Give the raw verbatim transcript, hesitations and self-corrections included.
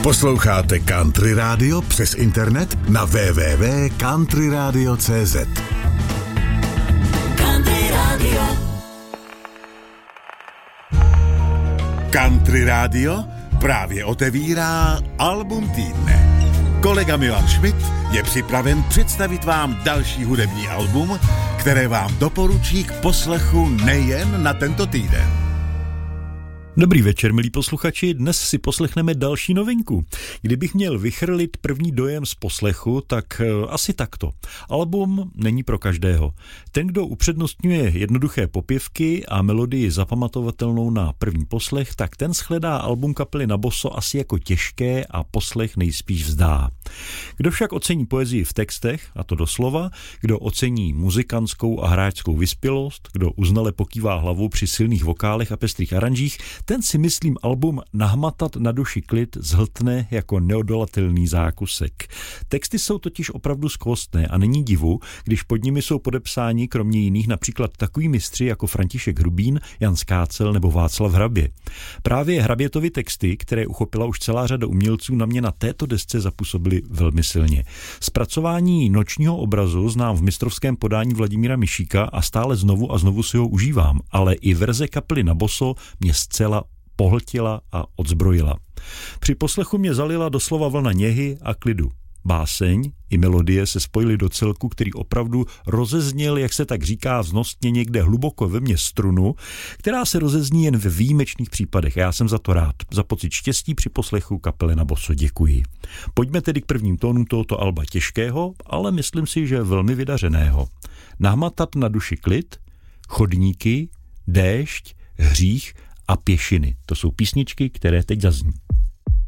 Posloucháte Country Radio přes internet na w w w tečka country radio tečka c z. Country Radio. Country Radio právě otevírá album týdne. Kolega Milan Schmidt je připraven představit vám další hudební album, které vám doporučí k poslechu nejen na tento týden. Dobrý večer, milí posluchači, dnes si poslechneme další novinku. Kdybych měl vychrlit první dojem z poslechu, tak e, asi takto. Album není pro každého. Ten, kdo upřednostňuje jednoduché popěvky a melodii zapamatovatelnou na první poslech, tak ten shledá album kapely Naboso asi jako těžké a poslech nejspíš vzdá. Kdo však ocení poezii v textech, a to doslova, kdo ocení muzikantskou a hráčskou vyspělost, kdo uznale pokývá hlavou při silných vokálech a pestrých aranžích, ten si myslím album Nahmatat na duši klid zhltne jako neodolatelný zákusek. Texty jsou totiž opravdu skvostné a není divu, když pod nimi jsou podepsáni kromě jiných například takový mistři jako František Hrubín, Jan Skácel nebo Václav Hrabě. Právě Hrabětovy texty, které uchopila už celá řada umělců, na mě na této desce zapůsobily velmi silně. Zpracování Nočního obrazu znám v mistrovském podání Vladimíra Mišíka a stále znovu a znovu si ho užívám, ale i verze kapely Naboso mě zcela pohltila a odzbrojila. Při poslechu mě zalila doslova vlna něhy a klidu. Báseň i melodie se spojily do celku, který opravdu rozezněl, jak se tak říká vznostně, někde hluboko ve mně strunu, která se rozezní jen ve výjimečných případech. Já jsem za to rád. Za pocit štěstí při poslechu kapely Naboso děkuji. Pojďme tedy k prvním tónům tohoto alba těžkého, ale myslím si, že velmi vydařeného. Nahmatat na duši klid, Chodníky, Déšť, Hřích a Pěšiny. To jsou písničky, které teď zazní.